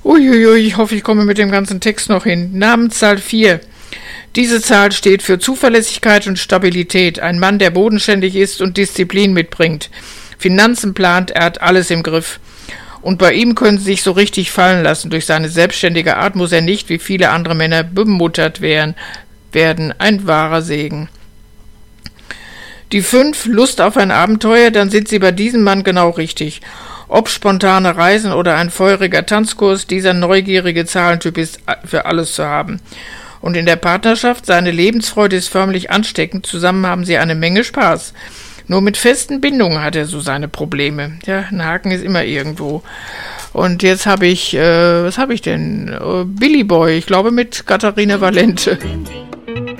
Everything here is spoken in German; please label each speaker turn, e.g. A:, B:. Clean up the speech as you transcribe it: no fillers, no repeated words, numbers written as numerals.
A: Uiuiui, ich hoffe, ich komme mit dem ganzen Text noch hin. Namenszahl 4. Diese Zahl steht für Zuverlässigkeit und Stabilität. Ein Mann, der bodenständig ist und Disziplin mitbringt. Finanzen plant, er hat alles im Griff. Und bei ihm können sie sich so richtig fallen lassen. Durch seine selbstständige Art muss er nicht, wie viele andere Männer, bemuttert werden. Ein wahrer Segen. Die 5, Lust auf ein Abenteuer, dann sind Sie bei diesem Mann genau richtig. Ob spontane Reisen oder ein feuriger Tanzkurs, dieser neugierige Zahlentyp ist für alles zu haben. Und in der Partnerschaft, seine Lebensfreude ist förmlich ansteckend, zusammen haben sie eine Menge Spaß. Nur mit festen Bindungen hat er so seine Probleme. Ja, ein Haken ist immer irgendwo. Und jetzt habe ich, was habe ich denn? Billy Boy, ich glaube mit Katharina Valente.